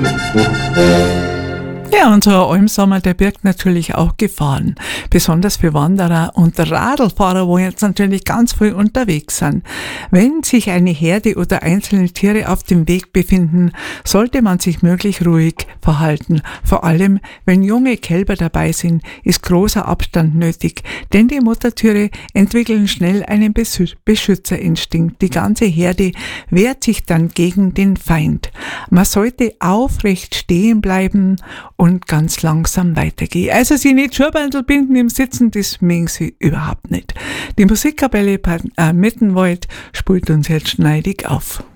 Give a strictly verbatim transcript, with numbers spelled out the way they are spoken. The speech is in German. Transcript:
Ja, und so ein Almsommer, der birgt natürlich auch Gefahren. Besonders für Wanderer und Radlfahrer, wo jetzt natürlich ganz viel unterwegs sind. Wenn sich eine Herde oder einzelne Tiere auf dem Weg befinden, sollte man sich möglichst ruhig verhalten. Vor allem, wenn junge Kälber dabei sind, ist großer Abstand nötig, denn die Muttertiere entwickeln schnell einen Beschü- Beschützerinstinkt. Die ganze Herde wehrt sich dann gegen den Feind. Man sollte aufrecht stehen bleiben und ganz langsam weitergehen. Also sie nicht Schuhbandel binden im Sitzen, das mögen sie überhaupt nicht. Die Musikkapelle äh, Mittenwald spielt uns jetzt schneidig auf.